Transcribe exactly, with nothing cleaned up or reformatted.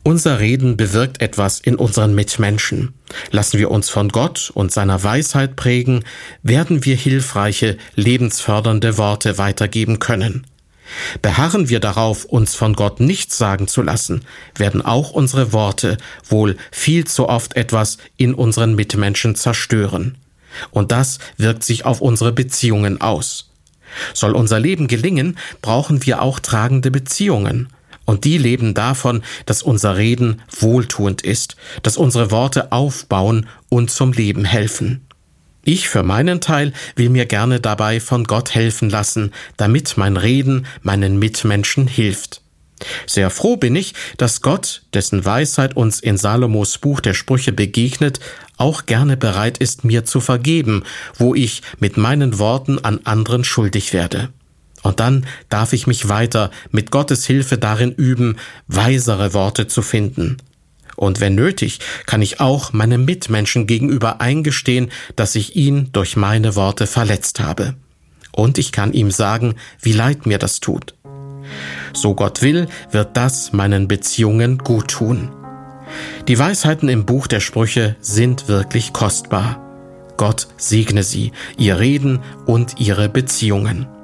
Unser Reden bewirkt etwas in unseren Mitmenschen. Lassen wir uns von Gott und seiner Weisheit prägen, werden wir hilfreiche, lebensfördernde Worte weitergeben können. Beharren wir darauf, uns von Gott nichts sagen zu lassen, werden auch unsere Worte wohl viel zu oft etwas in unseren Mitmenschen zerstören. Und das wirkt sich auf unsere Beziehungen aus. Soll unser Leben gelingen, brauchen wir auch tragende Beziehungen. Und die leben davon, dass unser Reden wohltuend ist, dass unsere Worte aufbauen und zum Leben helfen. Ich für meinen Teil will mir gerne dabei von Gott helfen lassen, damit mein Reden meinen Mitmenschen hilft. Sehr froh bin ich, dass Gott, dessen Weisheit uns in Salomos Buch der Sprüche begegnet, auch gerne bereit ist, mir zu vergeben, wo ich mit meinen Worten an anderen schuldig werde. Und dann darf ich mich weiter mit Gottes Hilfe darin üben, weisere Worte zu finden. Und wenn nötig, kann ich auch meinem Mitmenschen gegenüber eingestehen, dass ich ihn durch meine Worte verletzt habe. Und ich kann ihm sagen, wie leid mir das tut. So Gott will, wird das meinen Beziehungen gut tun. Die Weisheiten im Buch der Sprüche sind wirklich kostbar. Gott segne sie, ihr Reden und ihre Beziehungen.